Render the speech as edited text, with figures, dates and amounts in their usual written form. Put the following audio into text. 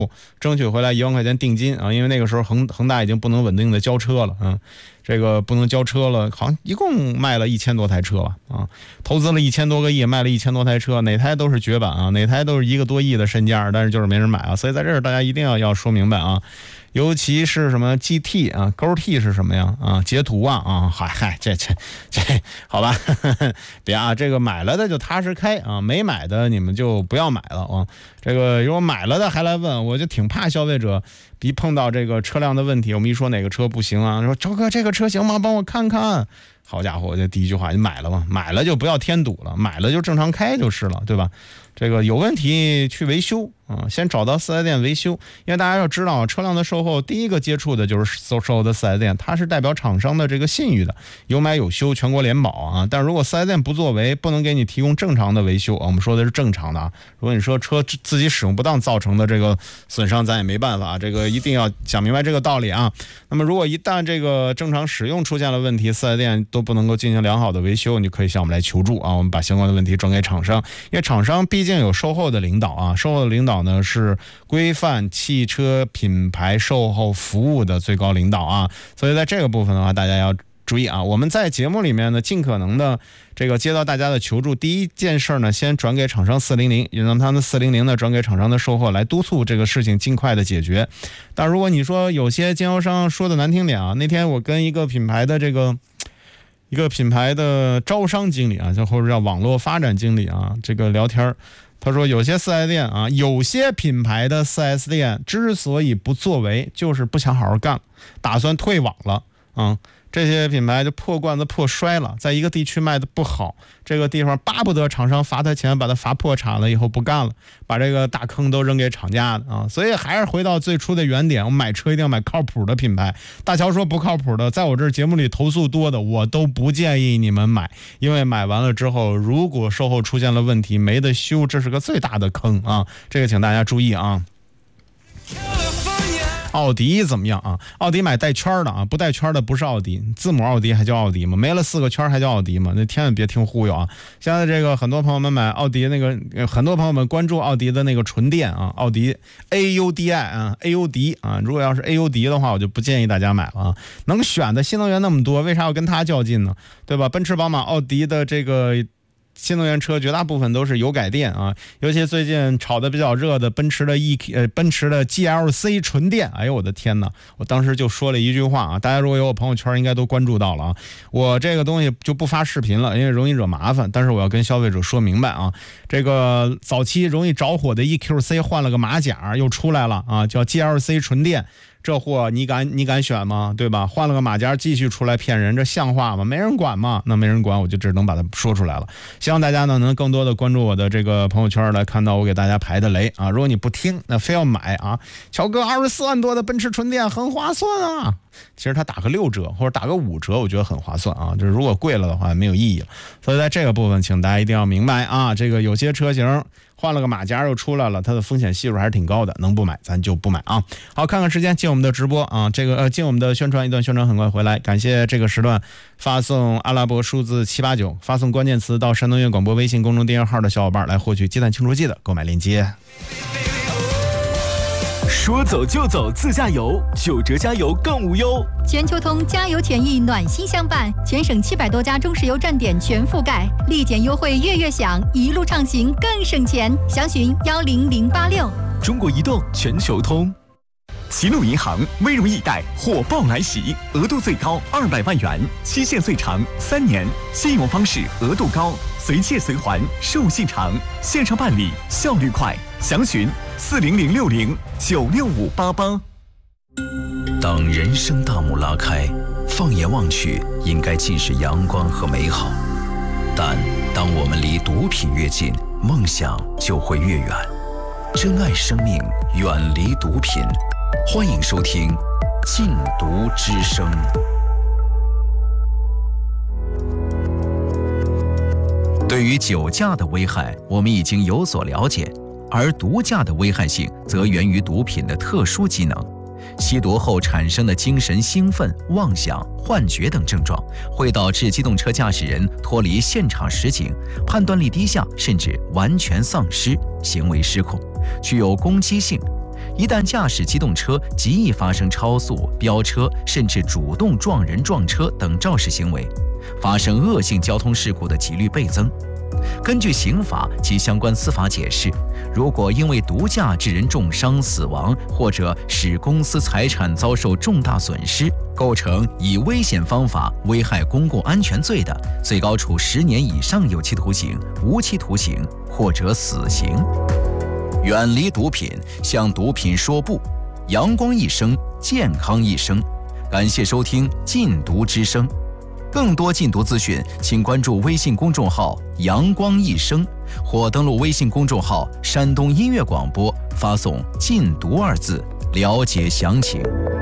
争取回来1万块钱定金啊，因为那个时候恒大已经不能稳定的交车了啊，这个不能交车了，好像一共卖了1000多台车吧啊，投资了1000多个亿，卖了1000多台车，哪台都是绝版啊，哪台都是1个多亿的身价，但是就是没人买啊，所以在这儿大家一定要说明白啊。尤其是什么 GT 啊，勾 T 是什么呀？啊，截图啊，嗨，这好吧，别啊，这个买了的就踏实开啊，没买的你们就不要买了啊。这个如果买了的还来问，我就挺怕消费者一碰到这个车辆的问题，我们一说哪个车不行啊，说周哥这个车行吗？帮我看看。好家伙，这第一句话你买了吗？买了就不要添堵了，买了就正常开就是了，对吧？这个有问题去维修啊，先找到4S店维修，因为大家要知道，车辆的售后第一个接触的就是售后的4S店，它是代表厂商的这个信誉的，有买有修，全国联保啊。但如果4S店不作为，不能给你提供正常的维修啊，我们说的是正常的啊。如果你说车自己使用不当造成的这个损伤，咱也没办法，这个一定要讲明白这个道理啊。那么如果一旦这个正常使用出现了问题，4S店都不能够进行良好的维修，你可以向我们来求助啊，我们把相关的问题转给厂商，因为厂商毕竟有售后的领导啊，售后的领导呢是规范汽车品牌售后服务的最高领导啊，所以在这个部分的话，大家要注意啊。我们在节目里面呢，尽可能的这个接到大家的求助，第一件事呢，先转给厂商400，也让他们400呢转给厂商的售后来督促这个事情尽快的解决。但如果你说有些经销商说的难听点啊，那天我跟一个品牌的招商经理啊，或者叫网络发展经理啊，这个聊天，他说有些4S店啊，有些品牌的4S店之所以不作为，就是不想好好干，打算退网了啊。这些品牌就破罐子破摔了，在一个地区卖的不好，这个地方巴不得厂商罚他钱，把他罚破产了以后不干了，把这个大坑都扔给厂家的啊。所以还是回到最初的原点，我们买车一定要买靠谱的品牌。大乔说不靠谱的，在我这节目里投诉多的，我都不建议你们买，因为买完了之后，如果售后出现了问题，没得修，这是个最大的坑啊。这个请大家注意啊。奥迪怎么样啊？奥迪买带圈的啊，不带圈的不是奥迪，字母奥迪还叫奥迪吗？没了4个圈还叫奥迪吗？那千万别听忽悠啊！现在这个很多朋友们买奥迪那个，很多朋友们关注奥迪的那个纯电啊，奥迪 AUDI 啊 ，AUD 啊，如果要是 AUD 的话，我就不建议大家买了啊。能选的新能源那么多，为啥要跟它较劲呢？对吧？奔驰、宝马、奥迪的这个新能源车绝大部分都是油改电啊，尤其最近炒得比较热的奔驰的 GLC 纯电，哎呦我的天哪！我当时就说了一句话啊，大家如果有我朋友圈应该都关注到了啊。我这个东西就不发视频了，因为容易惹麻烦，但是我要跟消费者说明白啊，这个早期容易着火的 EQC 换了个马甲又出来了啊，叫 GLC 纯电。这货你敢选吗？对吧？换了个马甲继续出来骗人，这像话吗？没人管嘛，那没人管，我就只能把它说出来了。希望大家呢能更多的关注我的这个朋友圈，来看到我给大家排的雷啊。如果你不听，那非要买啊，乔哥24万多的奔驰纯电很划算啊。其实他打个6折或者打个5折，我觉得很划算啊。就是如果贵了的话没有意义了。所以在这个部分，请大家一定要明白啊，这个有些车型换了个马甲又出来了，它的风险系数还是挺高的，能不买咱就不买啊。好，看看时间，进我们的直播啊，进我们的宣传，一段宣传很快回来。感谢这个时段发送阿拉伯数字789，发送关键词到山东音乐广播微信公众订阅号的小伙伴来获取鸡蛋清除剂的购买链接。 说走就走自驾游，9折加油更无忧。 全球通加油权益暖心相伴，全省700多家中石油站点全覆盖，立减优惠月享，一路畅行更省钱。详询10086。 中国移动全球通。齐鲁银行微融易贷火爆来袭，额度最高200万元，期限最长3年，信用方式额度高，随借随还，授信长，线上办理效率快，详询40060965588。 当人生大幕拉开，放眼望去，应该尽是阳光和美好。但当我们离毒品越近，梦想就会越远。珍爱生命，远离毒品。欢迎收听《禁毒之声》。对于酒驾的危害，我们已经有所了解，而毒驾的危害性则源于毒品的特殊机能。吸毒后产生的精神兴奋、妄想、幻觉等症状，会导致机动车驾驶人脱离现场实景，判断力低下，甚至完全丧失，行为失控，具有攻击性。 一旦驾驶机动车极易发生超速、飙车，甚至主动撞人撞车等肇事行为，发生恶性交通事故的几率倍增。根据刑法及相关司法解释，如果因为毒驾致人重伤、死亡，或者使公司财产遭受重大损失，构成以危险方法危害公共安全罪的，最高处10年以上有期徒刑、无期徒刑或者死刑。远离毒品，向毒品说不。阳光一生，健康一生。感谢收听禁毒之声。更多禁毒资讯，请关注微信公众号“阳光一生”，或登录微信公众号“山东音乐广播”，发送“禁毒”2字了解详情。